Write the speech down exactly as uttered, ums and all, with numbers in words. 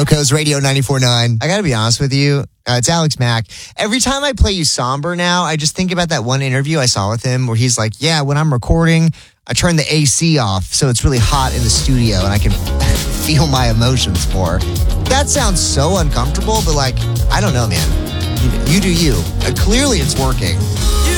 Coco's Radio ninety-four point nine. I got to be honest with you. Uh, it's Alex Mack. Every time I play you somber now, I just think about that one interview I saw with him where he's like, yeah, when I'm recording, I turn the A C off so it's really hot in the studio and I can feel my emotions more. That sounds so uncomfortable, but like, I don't know, man. You, you do you. Uh, clearly it's working.